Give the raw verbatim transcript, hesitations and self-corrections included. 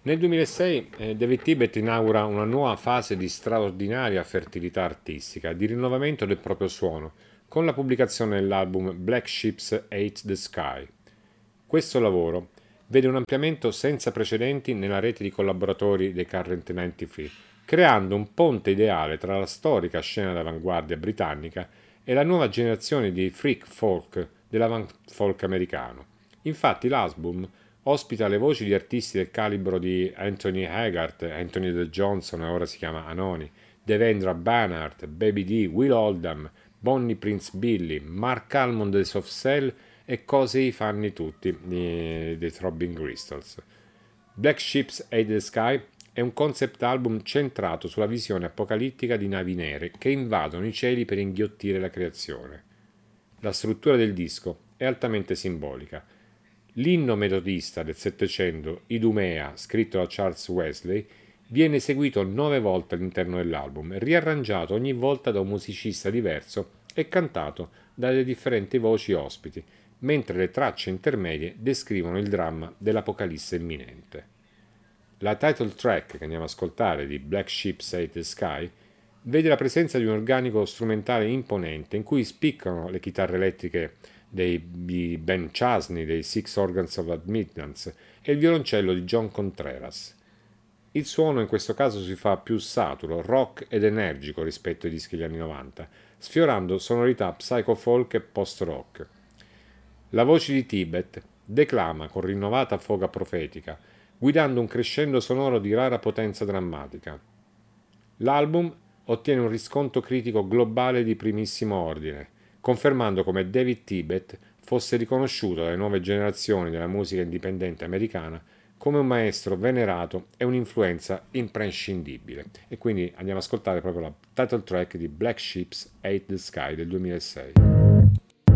Nel duemilasei eh, David Tibet inaugura una nuova fase di straordinaria fertilità artistica, di rinnovamento del proprio suono, con la pubblicazione dell'album Black Ships Ate the Sky. Questo lavoro vede un ampliamento senza precedenti nella rete di collaboratori dei Current novantatré, creando un ponte ideale tra la storica scena d'avanguardia britannica e la nuova generazione di freak folk dell'avant folk americano. Infatti l'album ospita le voci di artisti del calibro di Anthony Haggart, Anthony D. Johnson, ora si chiama Anoni, Devendra Banhart, Baby D, Will Oldham, Bonnie Prince Billy, Mark Almond dei Soft Cell e cose i fanni tutti dei, dei Throbbing Crystals. Black Ships Ate the Sky è un concept album centrato sulla visione apocalittica di navi nere che invadono i cieli per inghiottire la creazione. La struttura del disco è altamente simbolica. L'inno metodista del Settecento, Idumea, scritto da Charles Wesley, viene eseguito nove volte all'interno dell'album, riarrangiato ogni volta da un musicista diverso e cantato dalle differenti voci ospiti, mentre le tracce intermedie descrivono il dramma dell'apocalisse imminente. La title track che andiamo ad ascoltare di Black Ships Ate the Sky vede la presenza di un organico strumentale imponente in cui spiccano le chitarre elettriche dei Ben Chesney, dei Six Organs of Admittance e il violoncello di John Contreras. Il suono in questo caso si fa più saturo, rock ed energico rispetto ai dischi degli anni novanta, sfiorando sonorità psycho-folk e post-rock. La voce di Tibet declama con rinnovata foga profetica, guidando un crescendo sonoro di rara potenza drammatica. L'album ottiene un riscontro critico globale di primissimo ordine, confermando come David Tibet fosse riconosciuto dalle nuove generazioni della musica indipendente americana come un maestro venerato e un'influenza imprescindibile. E quindi andiamo ad ascoltare proprio la title track di Black Ships Ate the Sky del duemilasei.